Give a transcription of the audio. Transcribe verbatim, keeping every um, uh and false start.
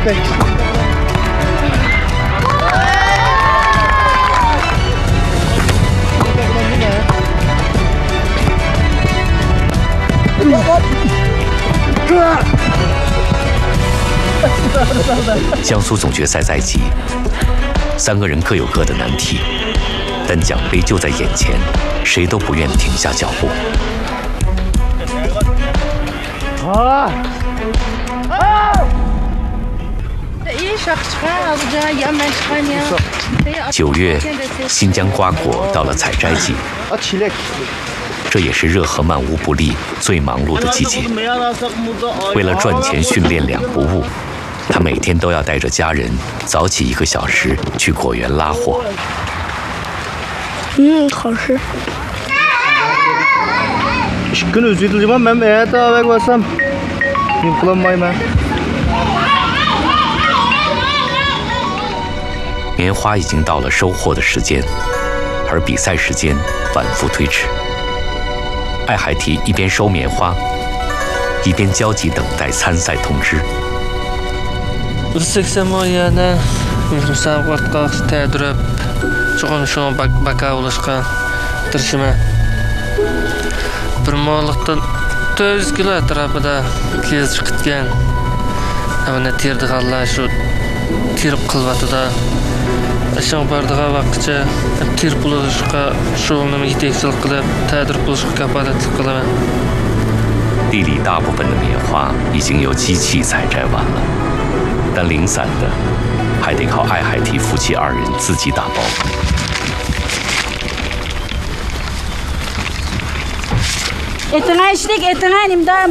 对。 江苏总决赛在即，三个人各有各的难题，但奖杯就在眼前，谁都不愿停下脚步。 啊！ 九月，新疆瓜果到了采摘季，这也是热河漫乌布力最忙碌的季节。为了赚钱训练两不误，他每天都要带着家人早起一个小时去果园拉货。 嗯，好吃。 Gün üzüldüm ben et alıp basam. Yıkılamayım. 棉花已经到了收获的时间，而比赛时间反复推迟。艾海提一边收棉花，一边焦急等待参赛通知。 seksen musobaqaga tayyorlab, cho'qim shu baka olishga tirishaman. Bir mo'liqdan to'rt yuz kilo atrofida kezdib ketgan. Ana terdiganlar shu terib qilvatida. Ishim bardiga vaqtcha terib bo'lishga shu nima yetakchilik qilib, tayyor bo'lishga kafolatlik qilaman. 地里大部分的棉花已经由机器采摘完了，但零散的还得靠艾海提夫妻二人自己打包。 Etine içtik, etine elimde